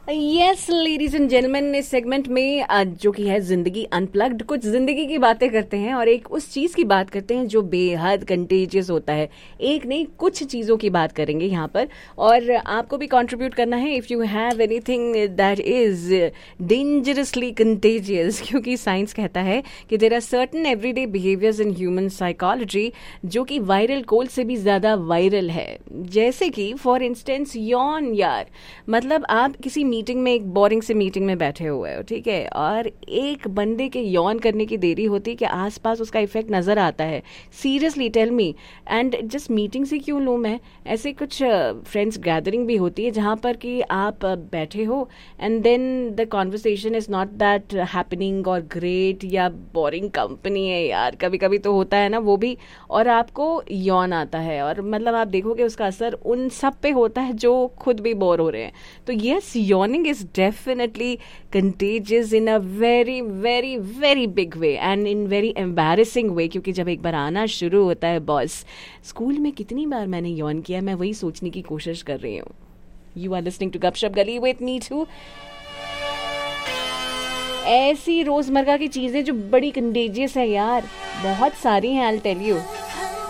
Yes ladies and gentleman, इस segment में जो कि है जिंदगी अनप्लग्ड, कुछ जिंदगी की बातें करते हैं और एक उस चीज की बात करते हैं जो बेहद कंटेजियस होता है। एक नहीं, कुछ चीजों की बात करेंगे यहाँ पर, और आपको भी कंट्रीब्यूट करना है if you have anything that is dangerously contagious, क्योंकि साइंस कहता है कि there are certain everyday behaviours in human psychology जो कि वायरल कोल्ड से भी ज्यादा वायरल है। जैसे कि फॉर इंस्टेंस यॉन यार, मतलब आप किसी मीटिंग में, एक बोरिंग से मीटिंग में बैठे हुए हो, ठीक है, और एक बंदे के यॉन करने की देरी होती है कि आसपास उसका इफेक्ट नजर आता है। Seriously tell me, and just meeting से क्यों लूँ मैं, ऐसे कुछ फ्रेंड्स गैदरिंग भी होती है जहाँ पर कि आप बैठे हो and then the conversation is not that happening और ग्रेट, या बोरिंग कंपनी है यार, कभी कभी तो होता है ना वो भी, और आपको यॉन आता है, और मतलब आप देखोगे उसका असर उन सब पे होता है जो खुद भी बोर हो रहे हैं। तो yes, yawning is definitely contagious in a very very very big way and in very embarrassing way, क्योंकि जब एक बार आना शुरू होता है बॉस, स्कूल में कितनी बार मैंने यॉन किया, मैं वही सोचने की कोशिश कर रही हूँ। यू आर लिसनिंग टू गपशप गली विथ मी टू। ऐसी रोजमर्रा की चीजें जो बड़ी कंटेजियस है यार, बहुत सारी हैं, आई टेल यू।